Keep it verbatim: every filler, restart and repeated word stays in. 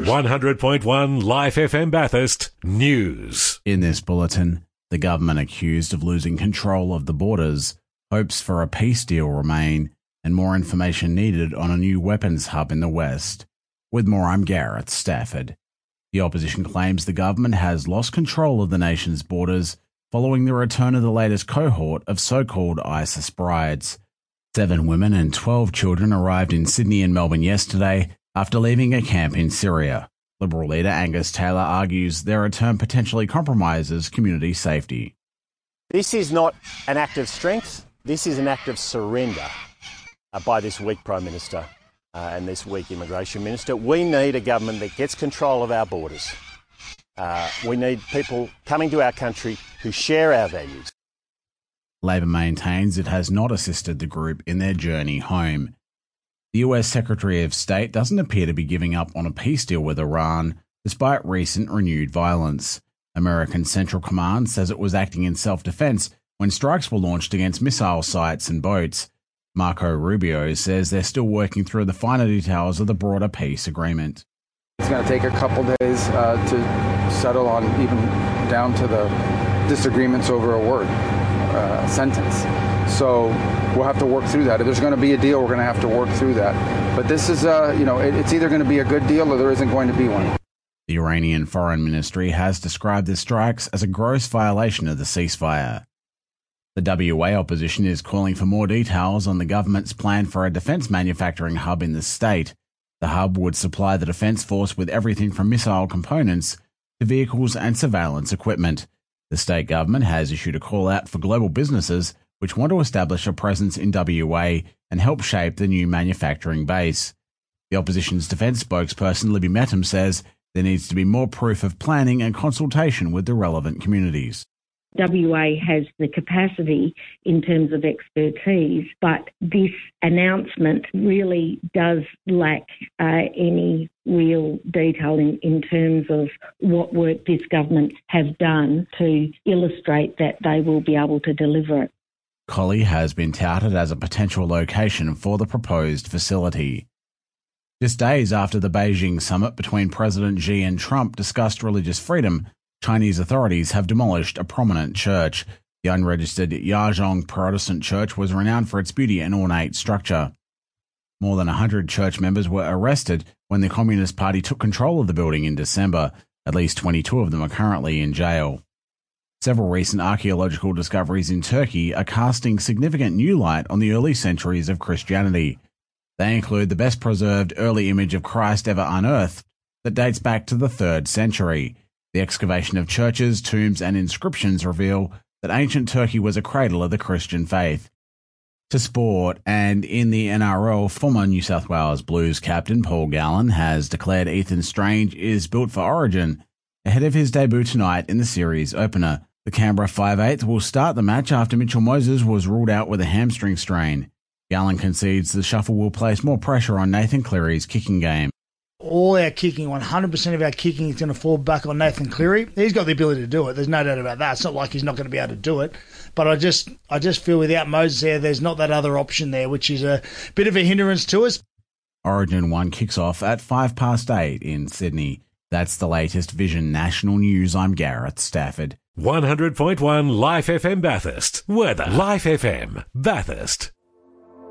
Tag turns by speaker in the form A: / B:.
A: one hundred point one Life F M Bathurst News.
B: In this bulletin, the government accused of losing control of the borders, hopes for a peace deal remain, and more information needed on a new weapons hub in the West. With more, I'm Gareth Stafford. The opposition claims the government has lost control of the nation's borders following the return of the latest cohort of so-called ISIS brides. Seven women and twelve children arrived in Sydney and Melbourne yesterday after leaving a camp in Syria. Liberal leader Angus Taylor argues their return potentially compromises community safety.
C: This is not an act of strength. This is an act of surrender uh, by this weak Prime Minister uh, and this weak Immigration Minister. We need a government that gets control of our borders. Uh, we need people coming to our country who share our values.
B: Labor maintains it has not assisted the group in their journey home. The U S Secretary of State doesn't appear to be giving up on a peace deal with Iran, despite recent renewed violence. American Central Command says it was acting in self-defense when strikes were launched against missile sites and boats. Marco Rubio says they're still working through the finer details of the broader peace agreement.
D: It's going to take a couple days uh, to settle on, even down to the disagreements over a word, uh, sentence. So we'll have to work through that. If there's going to be a deal, we're going to have to work through that. But this is, uh, you know, it, it's either going to be a good deal or there isn't going to be one.
B: The Iranian Foreign Ministry has described the strikes as a gross violation of the ceasefire. The W A opposition is calling for more details on the government's plan for a defence manufacturing hub in the state. The hub would supply the Defence Force with everything from missile components to vehicles and surveillance equipment. The state government has issued a call out for global businesses which want to establish a presence in W A and help shape the new manufacturing base. The opposition's defence spokesperson Libby Mettam says there needs to be more proof of planning and consultation with the relevant communities.
E: W A has the capacity in terms of expertise, but this announcement really does lack uh, any real detail in, in terms of what work this government has done to illustrate that they will be able to deliver it.
B: Collie has been touted as a potential location for the proposed facility. Just days after the Beijing summit between President Xi and Trump discussed religious freedom, Chinese authorities have demolished a prominent church. The unregistered Yahzhong Protestant Church was renowned for its beauty and ornate structure. More than one hundred church members were arrested when the Communist Party took control of the building in December. At least twenty-two of them are currently in jail. Several recent archaeological discoveries in Turkey are casting significant new light on the early centuries of Christianity. They include the best preserved early image of Christ ever unearthed that dates back to the third century. The excavation of churches, tombs, and inscriptions reveal that ancient Turkey was a cradle of the Christian faith. To sport, and in the N R L, former New South Wales Blues captain Paul Gallen has declared Ethan Strange is built for Origin ahead of his debut tonight in the series opener. The Canberra five eighth will start the match after Mitchell Moses was ruled out with a hamstring strain. Gallen concedes the shuffle will place more pressure on Nathan Cleary's kicking game.
F: All our kicking, one hundred percent of our kicking is going to fall back on Nathan Cleary. He's got the ability to do it. There's no doubt about that. It's not like he's not going to be able to do it. But I just I just feel without Moses there, there's not that other option there, which is a bit of a hindrance to us.
B: Origin one kicks off at five past eight in Sydney. That's the latest Vision National News. I'm Gareth Stafford.
A: one hundred point one Life F M Bathurst. Weather. Life F M Bathurst.